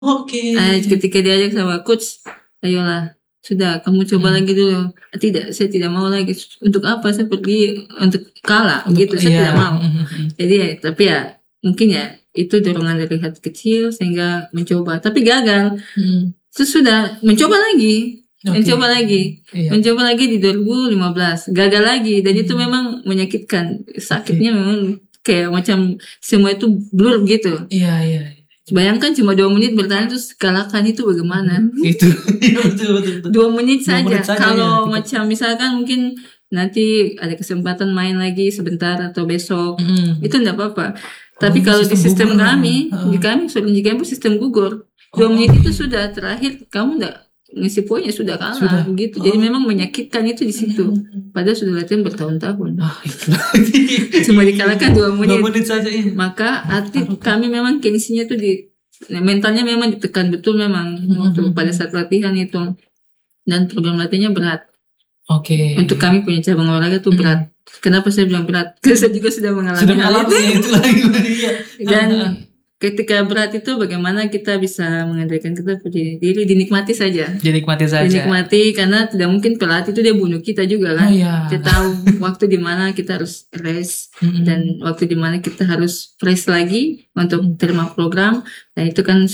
Oke. Ketika diajak sama coach, ayolah, sudah kamu coba lagi dulu. Tidak, saya tidak mau lagi. Untuk apa saya pergi untuk kalah gitu? Saya tidak mau. Jadi tapi ya mungkin ya itu dorongan dari hati kecil sehingga mencoba, tapi gagal. Terus sudah mencoba lagi. Mencoba lagi di 2015, gagal lagi, dan itu memang menyakitkan. Sakitnya memang kayak macam semua itu blur gitu. Iya. Bayangkan cuma 2 menit bertahan terus kalahkan, itu bagaimana? Itu betul. 2 menit 2 saja. menit saja, Kalau ya. macam misalkan mungkin nanti ada kesempatan main lagi sebentar atau besok, itu enggak apa-apa. Tapi kalau di sistem kami, di kami Solinji Kampus sistem gugur. 2 menit itu sudah terakhir, kamu enggak ngisi poinnya, sudah kalah begitu. Jadi memang menyakitkan itu di situ. Padahal sudah latihan bertahun-tahun. Cuma dikalahkan 2 menit. 2 menit saja ya. Maka atlet kami memang kondisinya tuh mentalnya memang ditekan betul memang waktu pada saat latihan itu. Dan program latihannya berat. Oke. Untuk kami punya cabang olahraga tuh berat. Kenapa saya bilang berat? Karena saya juga sudah mengalami hal itu. Dan ketika berat itu bagaimana kita bisa mengendalikan kita punya diri, dinikmati saja. Dinikmati karena tidak mungkin pelatih itu dia bunuh kita juga kan. Kita tahu waktu di mana kita harus rest dan waktu di mana kita harus fresh lagi untuk terima program, dan itu kan